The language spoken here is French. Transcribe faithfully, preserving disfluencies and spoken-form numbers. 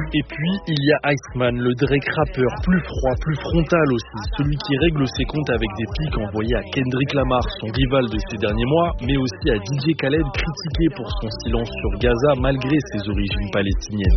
Et puis, il y a Iceman, le Drake rappeur, plus froid, plus frontal aussi, celui qui règle ses comptes avec des pics envoyés à Kendrick Lamar, son rival de ces derniers mois, mais aussi à D J Khaled, critiqué pour son silence sur Gaza malgré ses origines palestiniennes.